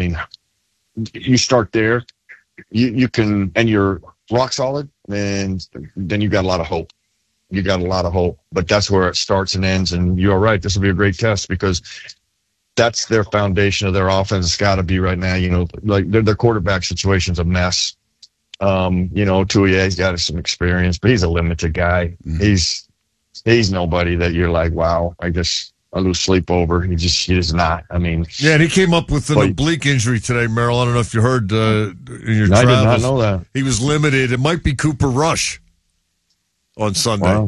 mean, you start there, you can, and you're rock solid, and then you got a lot of hope. You got a lot of hope, but that's where it starts and ends. And you're right. This will be a great test because that's their foundation of their offense. It's got to be right now. Like their quarterback situation's a mess. Tuia's got some experience, but he's a limited guy. Mm-hmm. He's nobody that you're like, wow, I lose sleep over. He is not. I mean, yeah, and he came up with an oblique injury today, Merrill. I don't know if you heard in your travels. I did not know that. He was limited. It might be Cooper Rush on Sunday.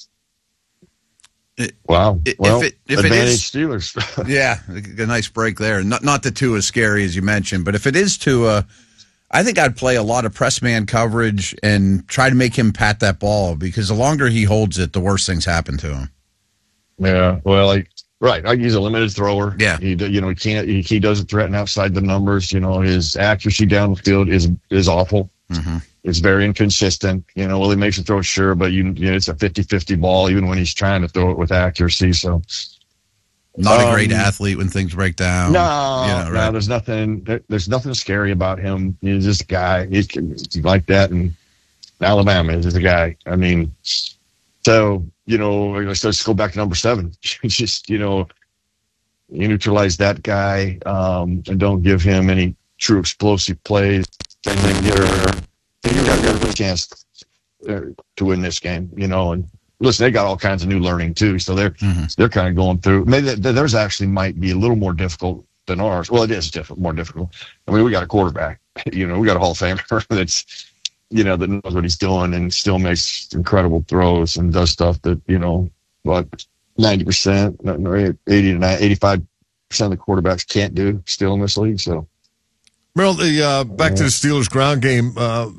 Wow. Well, if advantage it is, Steelers. Yeah, a nice break there. Not the two as scary as you mentioned, but if it is Tua, I think I'd play a lot of press man coverage and try to make him pat that ball because the longer he holds it, the worse things happen to him. Yeah, well, he's a limited thrower. Yeah, he can't. He doesn't threaten outside the numbers. His accuracy down the field is awful. Mm-hmm. It's very inconsistent. Will he makes a throw? Sure, but it's a 50-50 ball even when he's trying to throw it with accuracy. So, not a great athlete when things break down. No, there's nothing scary about him. He's just a guy. He's like that in Alabama. He's just a guy. I mean, so let's go back to number 7. It's just you neutralize that guy and don't give him any true explosive plays. And then you got a good chance to win this game. And listen, they got all kinds of new learning too, so they're kind of going through. Maybe theirs actually might be a little more difficult than ours. Well, it is more difficult. I mean, we got a quarterback. We got a Hall of Famer that's that knows what he's doing and still makes incredible throws and does stuff that but 90%, 80 to 85% of the quarterbacks can't do still in this league. So. Merrill, back to the Steelers ground game.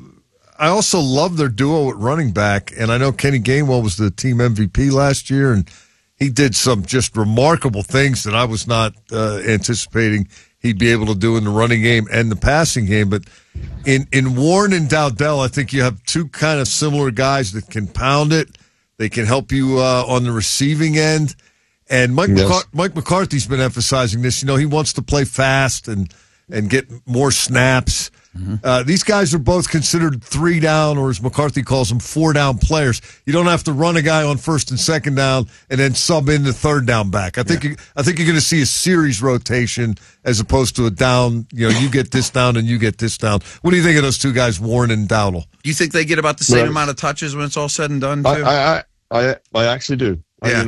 I also love their duo at running back, and I know Kenny Gainwell was the team MVP last year, and he did some just remarkable things that I was not anticipating he'd be able to do in the running game and the passing game. But in Warren and Dowdell, I think you have two kind of similar guys that can pound it. They can help you on the receiving end. And Mike McCarthy's been emphasizing this. He wants to play fast and get more snaps. Mm-hmm. These guys are both considered 3 down, or as McCarthy calls them, 4 down players. You don't have to run a guy on 1st and 2nd down and then sub in the 3rd down back. I think you're going to see a series rotation as opposed to a down. You get this down and you get this down. What do you think of those two guys, Warren and Dowdle? Do you think they get about the same amount of touches when it's all said and done? Too? I actually do. Yeah.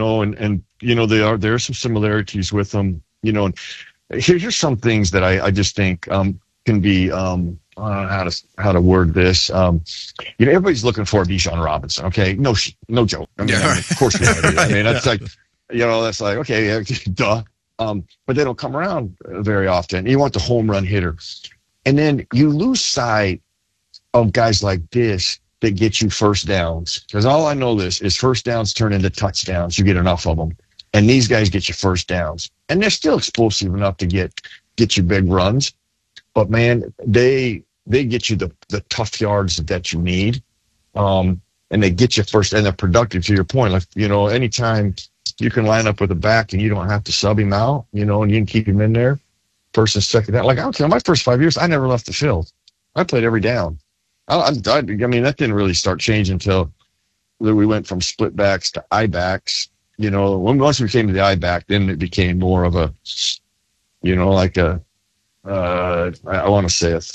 There are some similarities with them. And here's some things that I just think can be I don't know how to word this. Everybody's looking for a Bijan Robinson. Okay, no joke. I mean, of course we are. I mean, that's like okay, duh. But they don't come around very often. You want the home run hitter, and then you lose sight of guys like this that get you first downs. Because all I know is first downs turn into touchdowns. You get enough of them, and these guys get you first downs, and they're still explosive enough to get you big runs. But man, they get you the tough yards that you need, and they get you first, and they're productive. To your point, anytime you can line up with a back and you don't have to sub him out, and you can keep him in there, 1st and 2nd down. Like I don't care. My first 5 years, I never left the field. I played every down. I mean, that didn't really start changing until we went from split backs to I backs. Once we came to the I back, then it became more of a, like a. I want to say a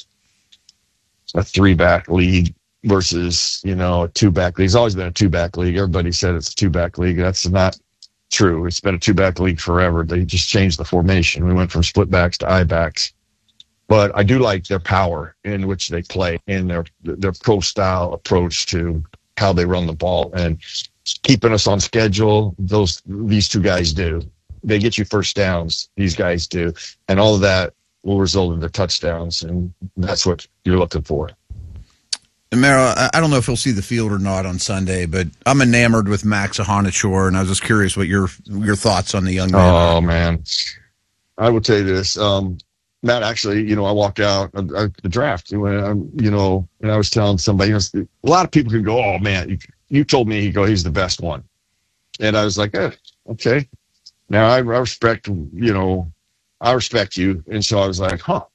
3-back league versus, a 2-back league. It's always been a 2-back league. Everybody said it's a 2-back league. That's not true. It's been a 2-back league forever. They just changed the formation. We went from split backs to I backs. But I do like their power in which they play and their pro-style approach to how they run the ball and keeping us on schedule. These two guys do. They get you first downs. These guys do. And all of that will result in their touchdowns, and that's what you're looking for. And Merrill, I don't know if he'll see the field or not on Sunday, but I'm enamored with Max Ahanichor, and I was just curious what your thoughts on the young man. Oh, man. I will tell you this. Matt, actually, I walked out at the draft, and I was telling somebody, a lot of people can go, oh, man, you told me he's the best one. And I was like, okay. Now, I respect you. And so I was like,